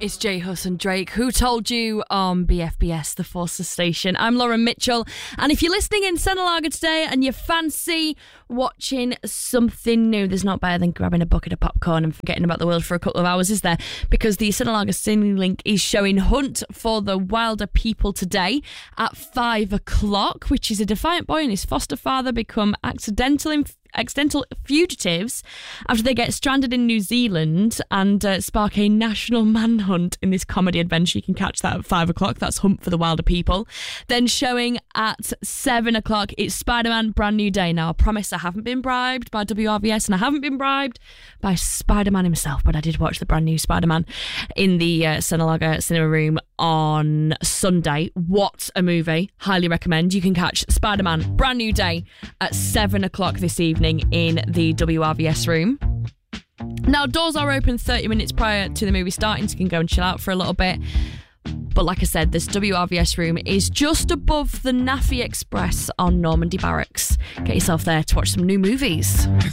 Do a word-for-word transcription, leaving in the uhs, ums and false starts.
It's J Hus and Drake. Who told you on B F B S, the Forster Station? I'm Lauren Mitchell, and if you're listening in Senalaga today and you fancy watching something new, there's not better than grabbing a bucket of popcorn and forgetting about the world for a couple of hours, is there? Because the Senalaga Cinelink is showing Hunt for the Wilder People today at five o'clock, which is a defiant boy and his foster father become accidental in accidental fugitives after they get stranded in New Zealand and uh, spark a national manhunt in this comedy adventure. You can catch that at five o'clock. That's Hunt for the Wilder People. Then showing at seven o'clock, it's Spider-Man Brand New Day. Now, I promise I haven't been bribed by W R V S and I haven't been bribed by Spider-Man himself, but I did watch the brand new Spider-Man in the uh, Senalaga Cinema Room on Sunday. What a movie. Highly recommend. You can catch Spider-Man Brand New Day at seven o'clock this evening in the W R V S room. Now, doors are open thirty minutes prior to the movie starting, so you can go and chill out for a little bit. But like I said, this W R V S room is just above the Naffy Express on Normandy Barracks. Get yourself there to watch some new movies.